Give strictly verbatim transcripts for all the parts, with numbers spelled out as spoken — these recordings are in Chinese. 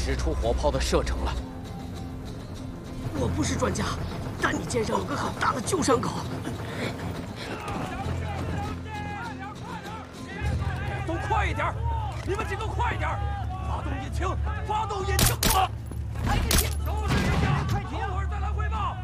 使出火炮的射程了。 我不是专家，但你肩上有个很大的旧伤口。 都快一点！你们几个快一点！发动引擎！发动引擎！啊！开引擎！收拾一下，快停！等会儿再来汇报。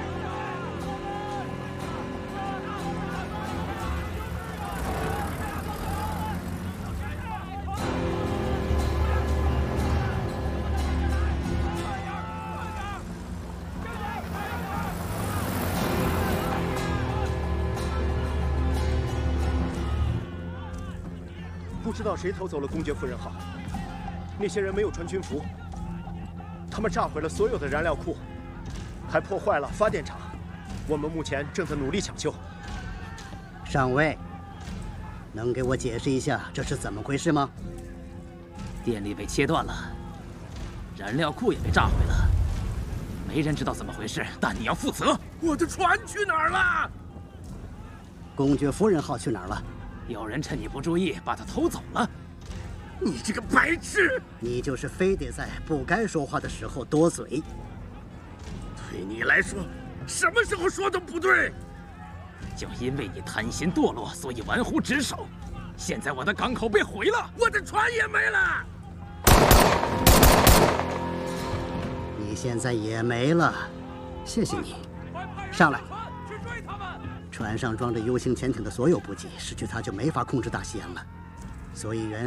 不知道谁偷走了公爵夫人号，那些人没有穿军服，他们炸毁了所有的燃料库，还破坏了发电厂。我们目前正在努力抢救。 上尉，能给我解释一下这是怎么回事吗？ 电力被切断了，燃料库也被炸毁了，没人知道怎么回事，但你要负责。 我的船去哪儿了？ 公爵夫人号去哪儿了？ 有人趁你不注意把它偷走了。 你这个白痴！ 你就是非得在不该说话的时候多嘴。 对你来说，什么时候说的不对？ 就因为你贪心堕落，所以玩忽职守。现在我的港口被毁了， 我的船也没了。 你现在也没了，谢谢你。上来。 船上装着 U 型潜艇的所有补给，失去它就没法控制大西洋了。所以原